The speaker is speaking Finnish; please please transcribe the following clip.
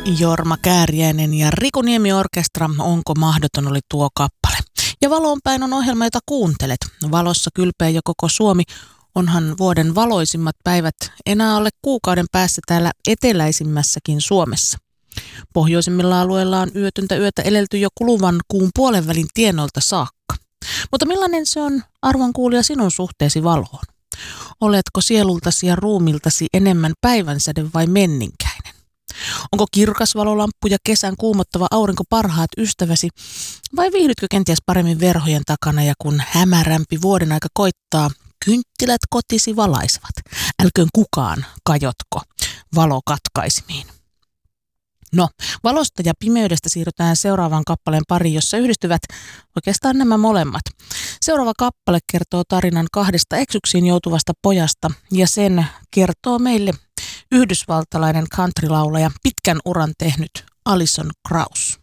Jorma Kääriäinen ja Riku Niemi Orkestra, Onko mahdoton oli tuo kappale. Ja Valoon päin on ohjelma, jota kuuntelet. Valossa kylpeä jo koko Suomi. Onhan vuoden valoisimmat päivät enää alle kuukauden päässä täällä eteläisimmässäkin Suomessa. Pohjoisimmilla alueilla on yötöntä yötä elelty jo kuluvan kuun puolenvälin tienoilta saakka. Mutta millainen se on, arvon kuulija, sinun suhteesi valoon? Oletko sielultasi ja ruumiltasi enemmän päivänsäde vai menninkäinen? Onko kirkas valolamppu ja kesän kuumottava aurinko parhaat ystäväsi vai viihdytkö kenties paremmin verhojen takana ja kun hämärämpi vuoden aika koittaa, kynttilät kotisi valaisevat. Älköön kukaan kajotko valokatkaisimiin. No, valosta ja pimeydestä siirrytään seuraavaan kappaleen pariin, jossa yhdistyvät oikeastaan nämä molemmat. Seuraava kappale kertoo tarinan kahdesta eksyksiin joutuvasta pojasta ja sen kertoo meille yhdysvaltalainen countrylaulaja, pitkän uran tehnyt Alison Krauss.